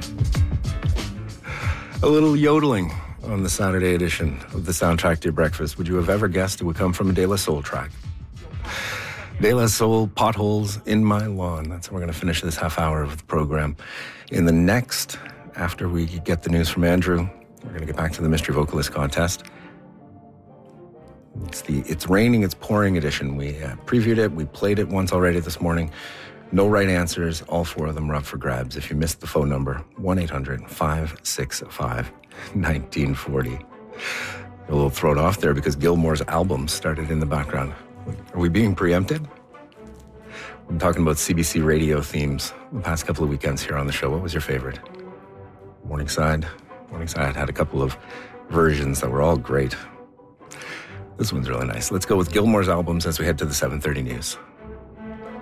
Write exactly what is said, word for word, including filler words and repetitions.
A little yodeling on the Saturday edition of the Soundtrack to Your Breakfast. Would you have ever guessed it would come from a De La Soul track? De La Soul, Potholes in My Lawn. That's how we're going to finish this half hour of the program. In the next, after we get the news from Andrew, we're going to get back to the Mystery Vocalist Contest. It's the It's Raining, It's Pouring edition. We uh, previewed it. We played it once already this morning. No right answers. All four of them are up for grabs. If you missed the phone number, one eight hundred five six five nineteen forty. A little thrown off there because Gilmore's album started in the background. Are we being preempted? I'm talking about C B C radio themes the past couple of weekends here on the show. What was your favorite? Morningside. Morningside had a couple of versions that were all great. This one's really nice. Let's go with Gilmore's albums as we head to the seven thirty news.